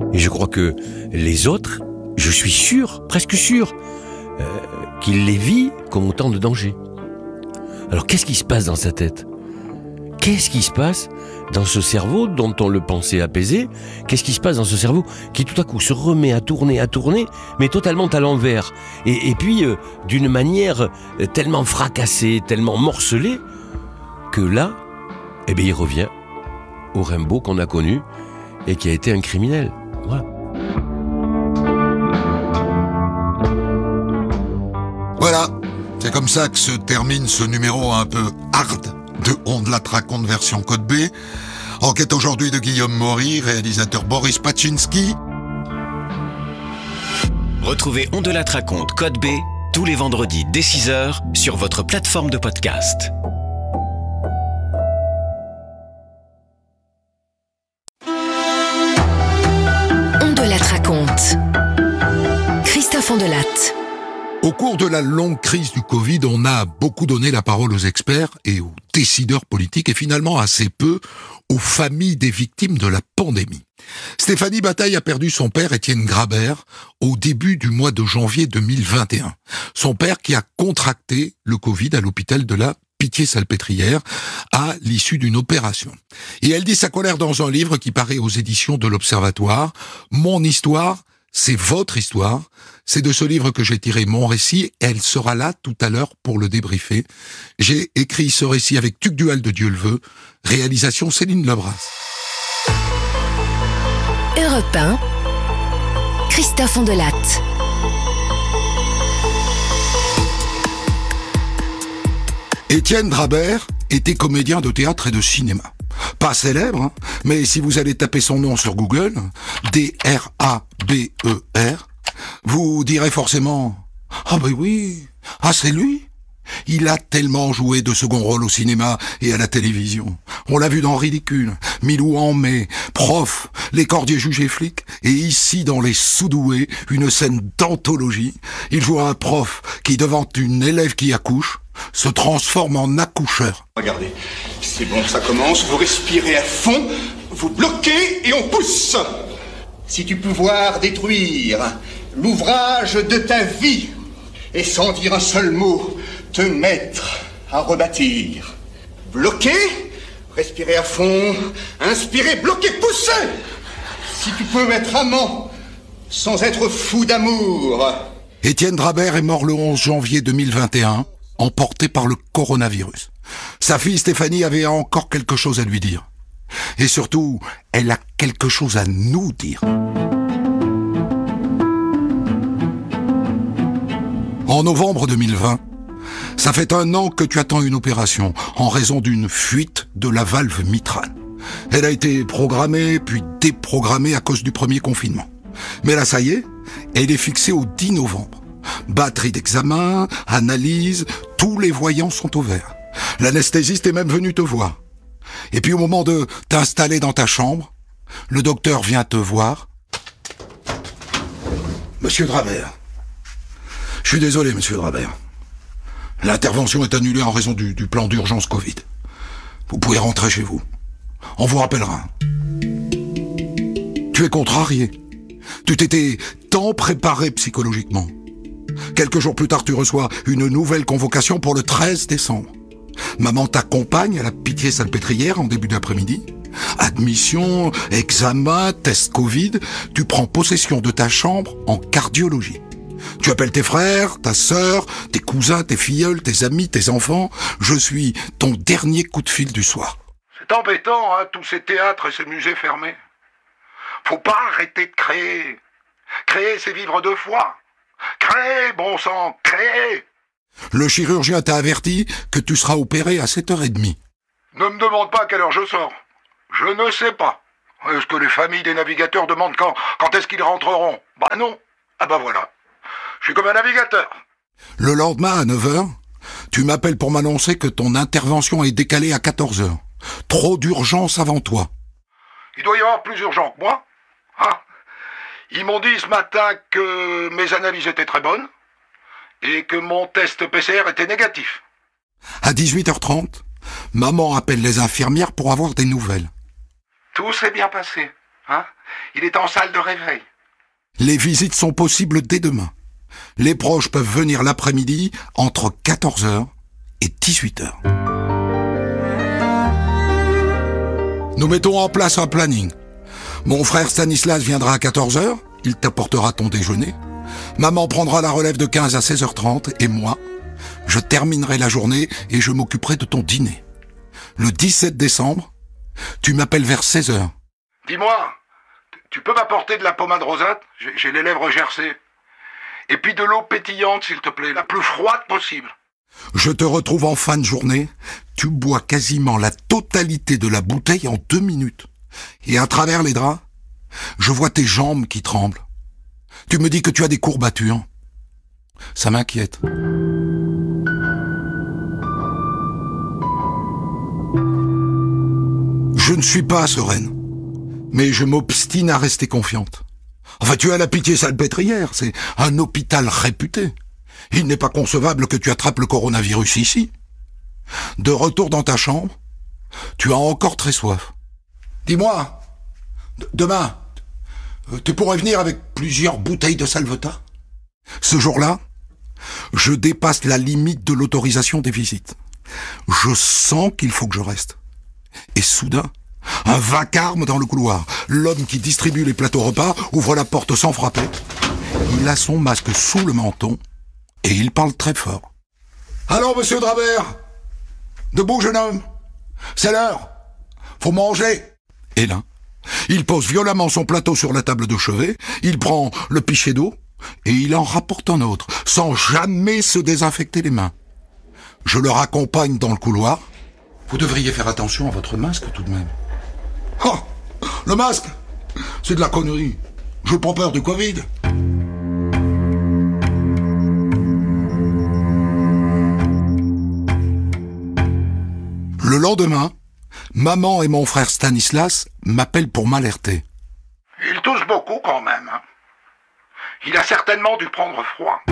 Et je crois que les autres, je suis sûr, presque sûr, qu'il les vit comme autant de dangers. Alors qu'est-ce qui se passe dans sa tête ? Qu'est-ce qui se passe dans ce cerveau dont on le pensait apaisé ? Qu'est-ce qui se passe dans ce cerveau qui tout à coup se remet à tourner, mais totalement à l'envers ? Et puis d'une manière tellement fracassée, tellement morcelée, que là, il revient au Rimbaud qu'on a connu et qui a été un criminel. Voilà. Voilà, c'est comme ça que se termine ce numéro un peu hard de On de la raconte version Code B. Enquête aujourd'hui de Guillaume Maury, réalisateur Boris Paczynski. Retrouvez On de la raconte Code B tous les vendredis dès 6h sur votre plateforme de podcast. On de la raconte. Christophe Ondelat. Au cours de la longue crise du Covid, on a beaucoup donné la parole aux experts et aux décideurs politiques et finalement assez peu aux familles des victimes de la pandémie. Stéphanie Bataille a perdu son père Étienne Grabert au début du mois de janvier 2021. Son père qui a contracté le Covid à l'hôpital de la Pitié-Salpêtrière à l'issue d'une opération. Et elle dit sa colère dans un livre qui paraît aux éditions de l'Observatoire. Mon histoire, c'est votre histoire. C'est de ce livre que j'ai tiré mon récit. Elle sera là tout à l'heure pour le débriefer. J'ai écrit ce récit avec Tugdual de Dieu le veut. Réalisation Céline Lebras. Europe 1, Christophe Ondelat. Étienne Grabert était comédien de théâtre et de cinéma. Pas célèbre, hein, mais si vous allez taper son nom sur Google, D-R-A-B-E-R, vous direz forcément « Ah ben oui, ah c'est lui !» Il a tellement joué de second rôle au cinéma et à la télévision. On l'a vu dans Ridicule, Milou en mai, Prof, Les Cordiers jugés flics, et ici dans Les Sous-doués, une scène d'anthologie. Il joue un prof qui, devant une élève qui accouche, se transforme en accoucheur. Regardez, c'est bon, ça commence, vous respirez à fond, vous bloquez et on pousse. Si tu pouvoir détruire l'ouvrage de ta vie et sans dire un seul mot, te mettre à rebâtir. Bloquer, respirez à fond, inspirez, bloquez, poussez. Si tu peux être amant sans être fou d'amour. Étienne Grabert est mort le 11 janvier 2021, emporté par le coronavirus. Sa fille Stéphanie avait encore quelque chose à lui dire. Et surtout, elle a quelque chose à nous dire. En novembre 2020, ça fait 1 an que tu attends une opération en raison d'une fuite de la valve mitrale. Elle a été programmée puis déprogrammée à cause du premier confinement. Mais là, ça y est, elle est fixée au 10 novembre. Batterie d'examen, analyse, tous les voyants sont au vert. L'anesthésiste est même venu te voir. Et puis au moment de t'installer dans ta chambre, le docteur vient te voir. Monsieur Grabert. Je suis désolé, monsieur Grabert. L'intervention est annulée en raison du plan d'urgence Covid. Vous pouvez rentrer chez vous. On vous rappellera. Tu es contrarié. Tu t'étais tant préparé psychologiquement. Quelques jours plus tard, tu reçois une nouvelle convocation pour le 13 décembre. Maman t'accompagne à la Pitié-Salpêtrière en début d'après-midi. Admission, examen, test Covid. Tu prends possession de ta chambre en cardiologie. Tu appelles tes frères, ta sœur, tes cousins, tes filleuls, tes amis, tes enfants. Je suis ton dernier coup de fil du soir. C'est embêtant, hein, tous ces théâtres et ces musées fermés. Faut pas arrêter de créer. Créer, c'est vivre 2 fois. Créer, bon sang, créer. Le chirurgien t'a averti que tu seras opéré à 7h30. Ne me demande pas à quelle heure je sors. Je ne sais pas. Est-ce que les familles des navigateurs demandent quand est-ce qu'ils rentreront? Bah non. Ah bah voilà. Je suis comme un navigateur. Le lendemain, à 9h, tu m'appelles pour m'annoncer que ton intervention est décalée à 14h. Trop d'urgence avant toi. Il doit y avoir plus urgent que moi. Ah. Ils m'ont dit ce matin que mes analyses étaient très bonnes et que mon test PCR était négatif. À 18h30, maman appelle les infirmières pour avoir des nouvelles. Tout s'est bien passé. Hein? Il est en salle de réveil. Les visites sont possibles dès demain. Les proches peuvent venir l'après-midi entre 14h et 18h. Nous mettons en place un planning. Mon frère Stanislas viendra à 14h, il t'apportera ton déjeuner. Maman prendra la relève de 15 à 16h30 et moi, je terminerai la journée et je m'occuperai de ton dîner. Le 17 décembre, tu m'appelles vers 16h. Dis-moi, tu peux m'apporter de la pommade rosate ? J'ai les lèvres gercées. Et puis de l'eau pétillante, s'il te plaît, la plus froide possible. Je te retrouve en fin de journée. Tu bois quasiment la totalité de la bouteille en 2 minutes. Et à travers les draps, je vois tes jambes qui tremblent. Tu me dis que tu as des courbatures. Ça m'inquiète. Je ne suis pas sereine, mais je m'obstine à rester confiante. Enfin, tu as la Pitié-Salpêtrière, c'est un hôpital réputé. Il n'est pas concevable que tu attrapes le coronavirus ici. De retour dans ta chambre, tu as encore très soif. Dis-moi, demain, tu pourrais venir avec plusieurs bouteilles de Salvetat ? Ce jour-là, je dépasse la limite de l'autorisation des visites. Je sens qu'il faut que je reste. Et soudain, un vacarme dans le couloir. L'homme qui distribue les plateaux repas ouvre la porte sans frapper. Il a son masque sous le menton et il parle très fort. « Allons, monsieur Drabert ! Debout, jeune homme ! C'est l'heure ! Faut manger !» Et là, il pose violemment son plateau sur la table de chevet, il prend le pichet d'eau et il en rapporte un autre, sans jamais se désinfecter les mains. Je le raccompagne dans le couloir. Vous devriez faire attention à votre masque tout de même. Oh, le masque, c'est de la connerie. Je prends peur du Covid. Le lendemain, maman et mon frère Stanislas m'appellent pour m'alerter. Il tousse beaucoup quand même. Hein. Il a certainement dû prendre froid.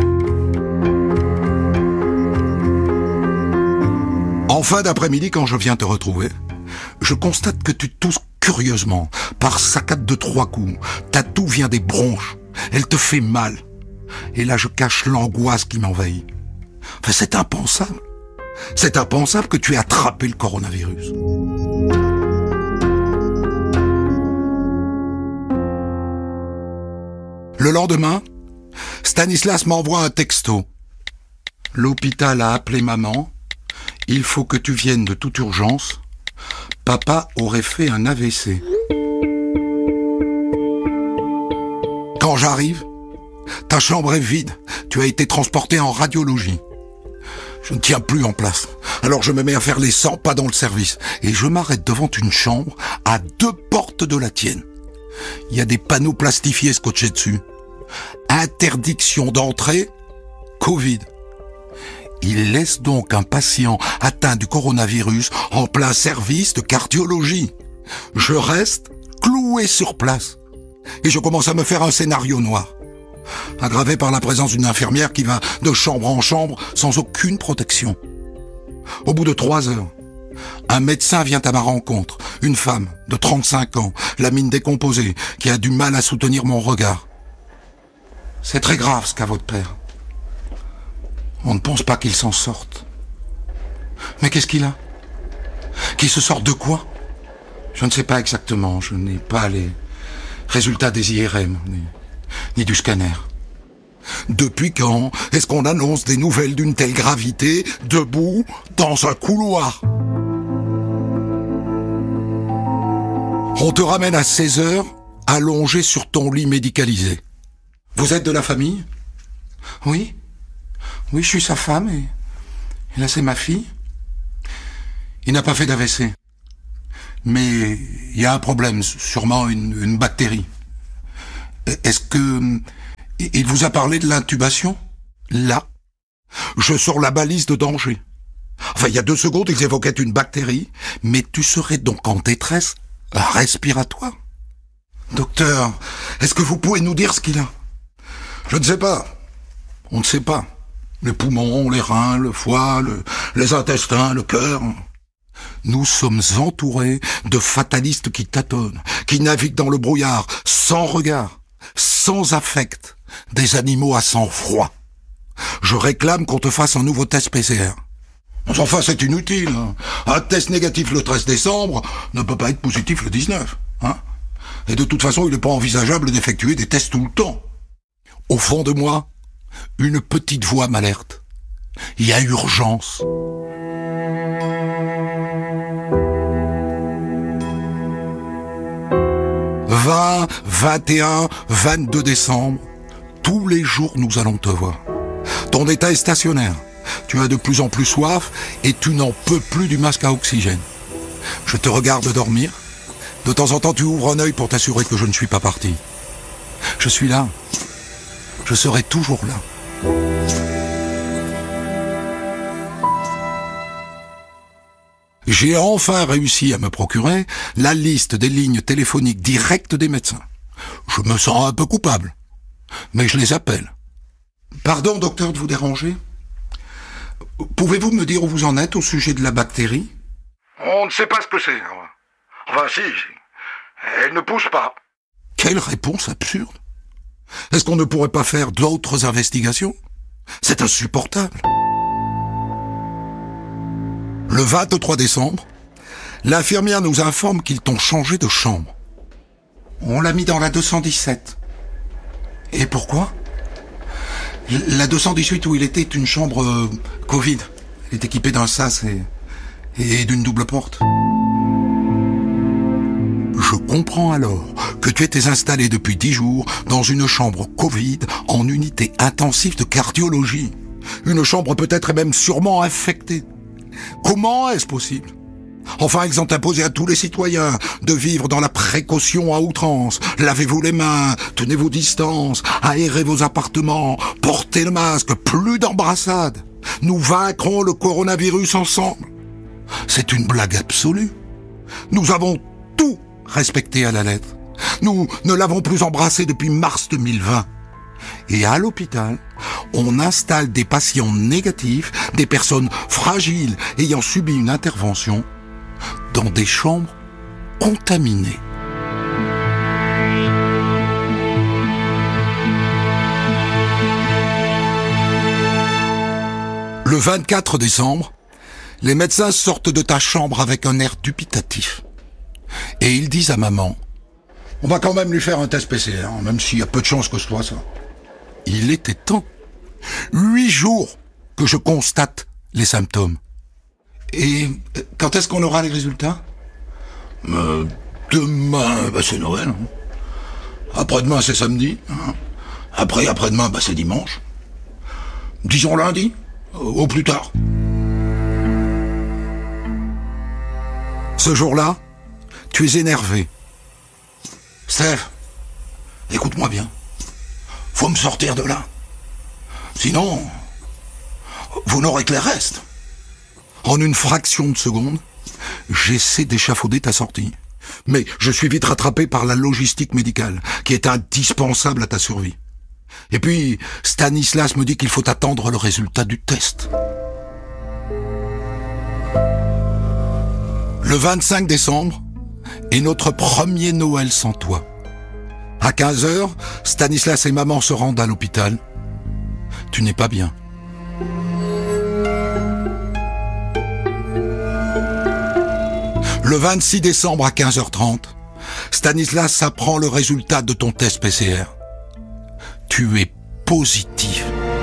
En fin d'après-midi, quand je viens te retrouver, je constate que tu tousses curieusement, par saccades de 3 coups. Ta toux vient des bronches. Elle te fait mal. Et là, je cache l'angoisse qui m'envahit. Enfin, c'est impensable. C'est impensable que tu aies attrapé le coronavirus. Le lendemain, Stanislas m'envoie un texto. L'hôpital a appelé maman. Il faut que tu viennes de toute urgence. Papa aurait fait un AVC. Quand j'arrive, ta chambre est vide. Tu as été transporté en radiologie. Je ne tiens plus en place. Alors je me mets à faire les 100 pas dans le service. Et je m'arrête devant une chambre à 2 portes de la tienne. Il y a des panneaux plastifiés scotchés dessus. Interdiction d'entrée, Covid. Il laisse donc un patient atteint du coronavirus en plein service de cardiologie. Je reste cloué sur place. Et je commence à me faire un scénario noir. Aggravé par la présence d'une infirmière qui va de chambre en chambre sans aucune protection. Au bout de 3 heures, un médecin vient à ma rencontre. Une femme de 35 ans, la mine décomposée, qui a du mal à soutenir mon regard. C'est très grave ce qu'a votre père. On ne pense pas qu'il s'en sorte. Mais qu'est-ce qu'il a ? Qu'il se sorte de quoi ? Je ne sais pas exactement. Je n'ai pas les résultats des IRM, ni du scanner. Depuis quand est-ce qu'on annonce des nouvelles d'une telle gravité debout dans un couloir ? On te ramène à 16h, allongé sur ton lit médicalisé. Vous êtes de la famille ? Oui. Oui, je suis sa femme et là c'est ma fille. Il n'a pas fait d'AVC. Mais il y a un problème, sûrement une bactérie. Est-ce que il vous a parlé de l'intubation ? Là, je sors la balise de danger. Enfin, il y a 2 secondes, ils évoquaient une bactérie, mais tu serais donc en détresse respiratoire. Docteur, est-ce que vous pouvez nous dire ce qu'il a ? Je ne sais pas. On ne sait pas. Les poumons, les reins, le foie, les intestins, le cœur. Nous sommes entourés de fatalistes qui tâtonnent, qui naviguent dans le brouillard, sans regard, sans affect, des animaux à sang froid. Je réclame qu'on te fasse un nouveau test PCR. Enfin, c'est inutile. Un test négatif le 13 décembre ne peut pas être positif le 19. Et de toute façon, il n'est pas envisageable d'effectuer des tests tout le temps. Au fond de moi, une petite voix m'alerte. Il y a urgence. « 20, 21, 22 décembre, tous les jours nous allons te voir. Ton état est stationnaire. Tu as de plus en plus soif et tu n'en peux plus du masque à oxygène. Je te regarde dormir. De temps en temps, tu ouvres un œil pour t'assurer que je ne suis pas parti. Je suis là. Je serai toujours là. » J'ai enfin réussi à me procurer la liste des lignes téléphoniques directes des médecins. Je me sens un peu coupable, mais je les appelle. « Pardon, docteur, de vous déranger. Pouvez-vous me dire où vous en êtes au sujet de la bactérie ?»« On ne sait pas ce que c'est. Enfin, si, elle ne pousse pas. » Quelle réponse absurde. Est-ce qu'on ne pourrait pas faire d'autres investigations ? C'est insupportable. Le 23 décembre, l'infirmière nous informe qu'ils t'ont changé de chambre. On l'a mis dans la 217. Et pourquoi ? La 218 où il était est une chambre Covid. Elle est équipée d'un sas et d'une double porte. Je comprends alors que tu étais installé depuis 10 jours dans une chambre Covid en unité intensive de cardiologie. Une chambre peut-être et même sûrement infectée. Comment est-ce possible ? Enfin, ils ont imposé à tous les citoyens de vivre dans la précaution à outrance. Lavez-vous les mains, tenez vos distances, aérez vos appartements, portez le masque, plus d'embrassades. Nous vaincrons le coronavirus ensemble. C'est une blague absolue. Nous avons tout respecté à la lettre. Nous ne l'avons plus embrassé depuis mars 2020. Et à l'hôpital, on installe des patients négatifs, des personnes fragiles ayant subi une intervention, dans des chambres contaminées. Le 24 décembre, les médecins sortent de ta chambre avec un air dubitatif. Et ils disent à maman, « On va quand même lui faire un test PCR, même s'il y a peu de chances que ce soit ça. » Il était temps. 8 jours que je constate les symptômes. Et quand est-ce qu'on aura les résultats ? Demain, c'est Noël. Après-demain, c'est samedi. Après-demain, c'est dimanche. Disons lundi, au plus tard. Ce jour-là, tu es énervé. Steph, écoute-moi bien. Faut me sortir de là. Sinon, vous n'aurez que les restes. En une fraction de seconde, j'essaie d'échafauder ta sortie. Mais je suis vite rattrapé par la logistique médicale, qui est indispensable à ta survie. Et puis, Stanislas me dit qu'il faut attendre le résultat du test. Le 25 décembre est notre premier Noël sans toi. À 15h, Stanislas et maman se rendent à l'hôpital. Tu n'es pas bien. Le 26 décembre à 15h30, Stanislas apprend le résultat de ton test PCR. Tu es positif.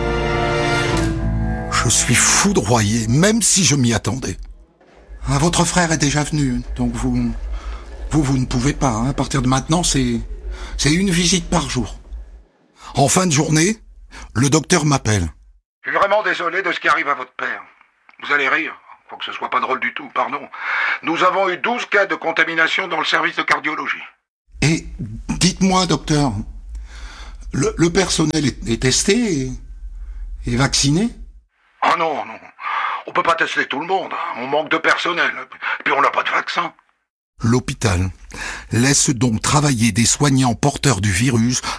Je suis foudroyé, même si je m'y attendais. Votre frère est déjà venu, donc vous ne pouvez pas. À partir de maintenant, c'est une visite par jour. En fin de journée, le docteur m'appelle. Je suis vraiment désolé de ce qui arrive à votre père. Vous allez rire, faut que ce soit pas drôle du tout, pardon. Nous avons eu 12 cas de contamination dans le service de cardiologie. Et dites-moi, docteur, le personnel est testé et vacciné ? Ah non, on peut pas tester tout le monde, on manque de personnel, puis on n'a pas de vaccin. L'hôpital laisse donc travailler des soignants porteurs du virus